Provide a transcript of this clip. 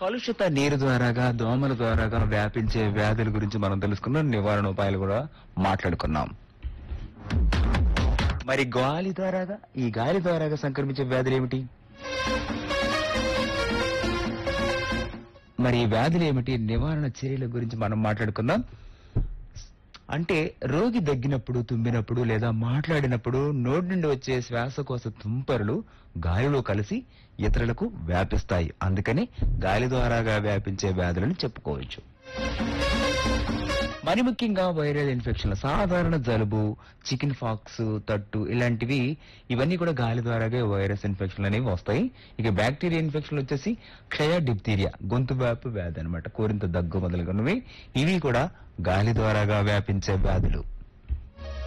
కలుషిత నీరు ద్వారాగా దోమల ద్వారాగా వ్యాపించే వ్యాధుల గురించి మనం తెలుసుకున్నాం, నివారణ ఉపాయాలు కూడా మాట్లాడుకున్నాం. మరి గాలి ద్వారాగా సంక్రమించే వ్యాధులు ఏమిటి? మరి ఈ వ్యాధులు ఏమిటి, నివారణ చర్యల గురించి మనం మాట్లాడుకుందాం. అంటే రోగి దగ్గినప్పుడు, తుమ్మినప్పుడు లేదా మాట్లాడినప్పుడు నోటి నుండి వచ్చే శ్వాసకోశ తుంపరులు గాలిలో కలిసి ఇతరులకు వ్యాపిస్తాయి. అందుకని గాలి ద్వారాగా వ్యాపించే వ్యాధులను చెప్పుకోవచ్చు. మరి ముఖ్యంగా వైరల్ ఇన్ఫెక్షన్లు, సాధారణ జలుబు, చికెన్ పాక్స్, తట్టు ఇలాంటివి, ఇవన్నీ కూడా గాలి ద్వారాగా వైరస్ ఇన్ఫెక్షన్లు అనేవి వస్తాయి. ఇక బ్యాక్టీరియా ఇన్ఫెక్షన్లు వచ్చేసి క్షయ, డిప్తీరియా, గొంతు వ్యాపు వ్యాధి అనమాట, కోరింత దగ్గు మొదలగున్నవి. ఇవి కూడా గాలి ద్వారాగా వ్యాపించే వ్యాధులు.